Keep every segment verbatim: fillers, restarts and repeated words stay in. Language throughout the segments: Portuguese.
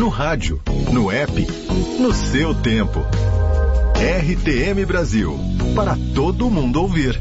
no rádio, no app, no seu tempo. R T M Brasil, para todo mundo ouvir.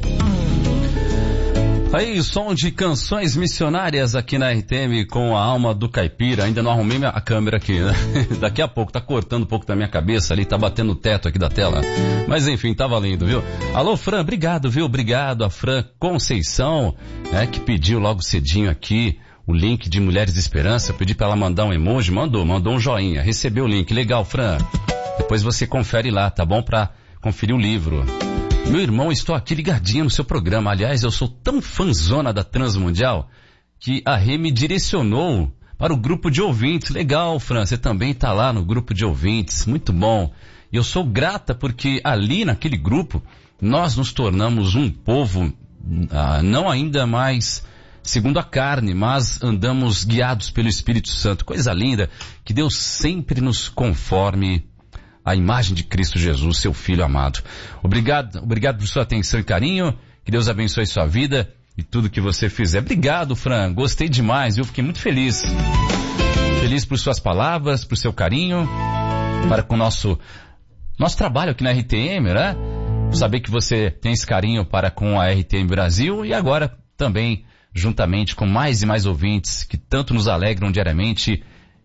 Aí, som de canções missionárias aqui na R T M com a alma do caipira. Ainda não arrumei a câmera aqui, né? Daqui a pouco, tá cortando um pouco da minha cabeça ali, tá batendo o teto aqui da tela. Mas enfim, tá valendo, viu? Alô, Fran, obrigado, viu? Obrigado a Fran Conceição, né, que pediu logo cedinho aqui o link de Mulheres de Esperança. Eu pedi pra ela mandar um emoji, mandou, mandou um joinha. Recebeu o link, legal, Fran. Depois você confere lá, tá bom? Pra conferir o livro. Meu irmão, estou aqui ligadinho no seu programa. Aliás, eu sou tão fãzona da Transmundial que a Rê me direcionou para o grupo de ouvintes. Legal, Fran, você também está lá no grupo de ouvintes. Muito bom. E eu sou grata porque ali naquele grupo nós nos tornamos um povo, ah, não ainda mais segundo a carne, mas andamos guiados pelo Espírito Santo. Coisa linda, que Deus sempre nos conforme a imagem de Cristo Jesus, seu Filho amado. Obrigado, obrigado por sua atenção e carinho. Que Deus abençoe sua vida e tudo que você fizer. Obrigado, Fran. Gostei demais, eu fiquei muito feliz. Feliz por suas palavras, por seu carinho, para com o nosso, nosso trabalho aqui na R T M, né? Saber que você tem esse carinho para com a R T M Brasil e agora também juntamente com mais e mais ouvintes que tanto nos alegram diariamente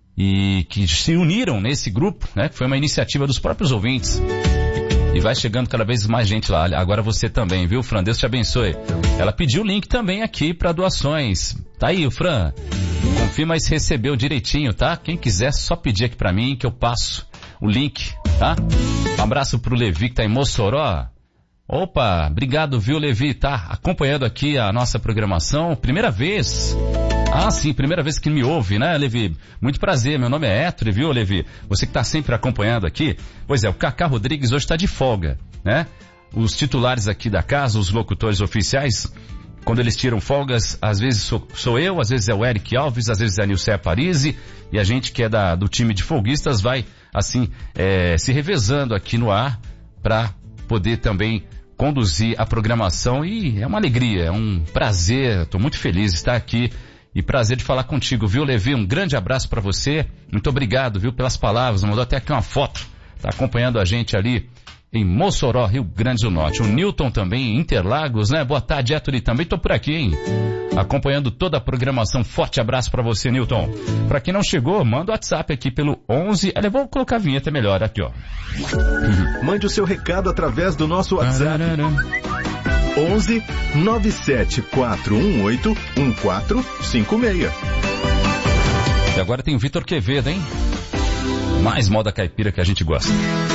e que se uniram nesse grupo, né? Que foi uma iniciativa dos próprios ouvintes. E vai chegando cada vez mais gente lá. Agora você também, viu, Fran? Deus te abençoe. Ela pediu o link também aqui para doações. Tá aí, o Fran. Confirma se recebeu direitinho, tá? Quem quiser, só pedir aqui para mim que eu passo o link, tá? Um abraço pro Levi que tá em Mossoró. Opa, obrigado, viu, Levi? Tá acompanhando aqui a nossa programação. Primeira vez... Ah, sim, primeira vez que me ouve, né, Levi? Muito prazer, meu nome é Héctor, viu, Levi? Você que está sempre acompanhando aqui. Pois é, o Cacá Rodrigues hoje está de folga, né? Os titulares aqui da casa, os locutores oficiais, quando eles tiram folgas, às vezes sou, sou eu, às vezes é o Eric Alves, às vezes é a Nilceia Parisi, e a gente que é da, do time de folguistas vai, assim, é, se revezando aqui no ar para poder também conduzir a programação. E é uma alegria, é um prazer, estou muito feliz de estar aqui. E prazer de falar contigo, viu, Levi? Um grande abraço pra você. Muito obrigado, viu, pelas palavras. Mandou até aqui uma foto. Tá acompanhando a gente ali em Mossoró, Rio Grande do Norte. O Newton também em Interlagos, né? Boa tarde, Héctor. Também tô por aqui, hein? Acompanhando toda a programação. Forte abraço pra você, Newton. Pra quem não chegou, manda o WhatsApp aqui pelo onze... Eu vou colocar a vinheta melhor aqui, ó. Mande o seu recado através do nosso WhatsApp. onze nove sete quatro um oito um quatro cinco seis. E agora tem o Vitor Quevedo, hein? Mais moda caipira que a gente gosta.